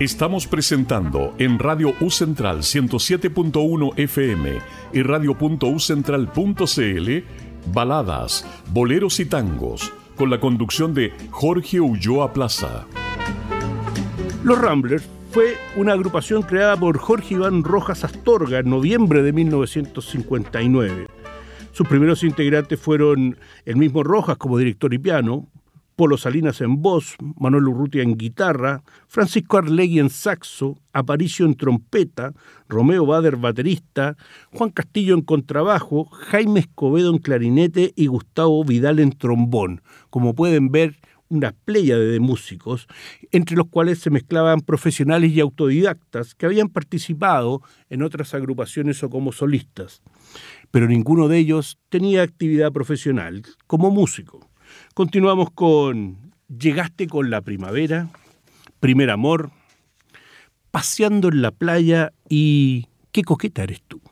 Estamos presentando en Radio U Central 107.1 FM y radio.ucentral.cl baladas, boleros y tangos, con la conducción de Jorge Ulloa Plaza. Los Ramblers fue una agrupación creada por Jorge Iván Rojas Astorga en noviembre de 1959. Sus primeros integrantes fueron el mismo Rojas como director y piano, Polo Salinas en voz, Manuel Urrutia en guitarra, Francisco Arlegui en saxo, Aparicio en trompeta, Romeo Bader baterista, Juan Castillo en contrabajo, Jaime Escobedo en clarinete y Gustavo Vidal en trombón. Como pueden ver, una pléyade de músicos, entre los cuales se mezclaban profesionales y autodidactas que habían participado en otras agrupaciones o como solistas. Pero ninguno de ellos tenía actividad profesional como músico. Continuamos con Llegaste con la primavera, Primer amor, Paseando en la playa y Qué coqueta eres tú.